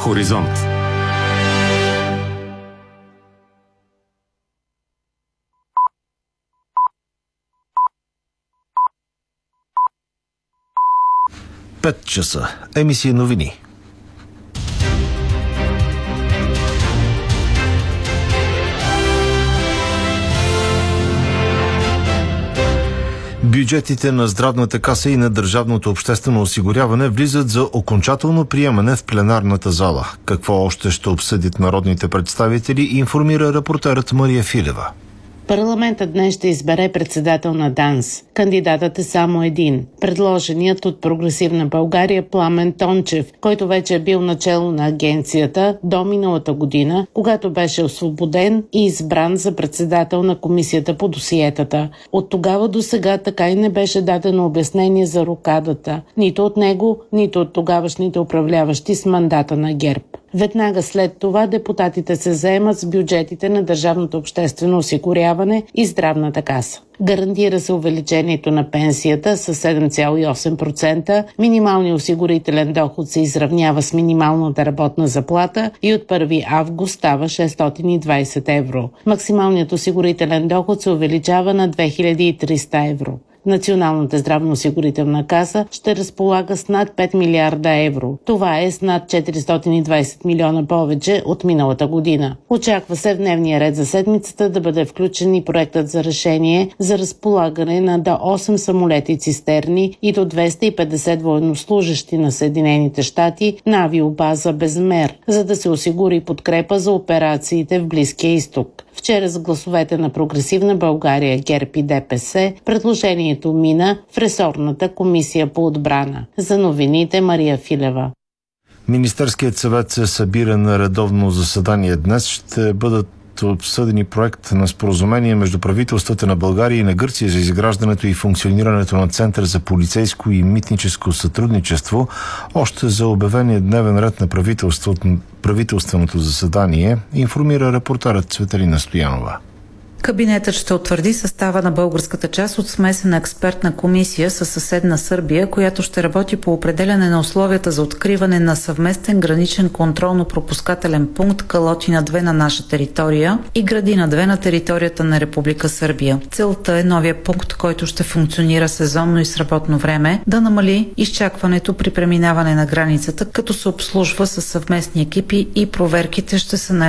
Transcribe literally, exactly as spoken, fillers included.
Хоризонт. пет часа. Емисия новини. Бюджетите на Здравната каса и на Държавното обществено осигуряване влизат за окончателно приемане в пленарната зала. Какво още ще обсъдят народните представители, информира репортерът Мария Филева. Парламентът днес ще избере председател на ДАНС. Кандидатът е само един. Предложеният от Прогресивна България Пламен Тончев, който вече е бил начело на агенцията до миналата година, когато беше освободен и избран за председател на комисията по досиетата. От тогава до сега така и не беше дадено обяснение за рокадата. Нито от него, нито от тогавашните управляващи с мандата на ГЕРБ. Веднага след това депутатите се заемат с бюджетите на Държавното обществено осигуряване и Здравната каса. Гарантира се увеличението на пенсията с седем цяло и осем процента, минималният осигурителен доход се изравнява с минималната работна заплата и от първи август става шестстотин и двадесет евро. Максималният осигурителен доход се увеличава на две хиляди и триста евро. Националната здравноосигурителна каса ще разполага с над пет милиарда евро. Това е с над четиристотин и двадесет милиона повече от миналата година. Очаква се в дневния ред за седмицата да бъде включен и проектът за решение за разполагане на до осем самолети цистерни и до двеста и петдесет военнослужещи на Съединените щати на авиобаза Безмер, за да се осигури подкрепа за операциите в Близкия изток. Вчера с гласовете на Прогресивна България, ГЕРБ и ДПС предложението мина в ресорната комисия по отбрана. За новините Мария Филева. Министерският съвет се събира на редовно заседание днес. Ще бъдат обсъдени проект на споразумение между правителствата на България и на Гърция за изграждането и функционирането на Център за полицейско и митническо сътрудничество. Още за обявения дневен ред на правителственото заседание информира репортерът Цветелина Стоянова. Кабинетът ще утвърди състава на българската част от смесена експертна комисия със съседна Сърбия, която ще работи по определяне на условията за откриване на съвместен граничен контролно-пропускателен пункт Калотина две на наша територия и Градина две на територията на Република Сърбия. Целта е новия пункт, който ще функционира сезонно и с работно време, да намали изчакването при преминаване на границата, като се обслужва със съвместни екипи и проверките ще са на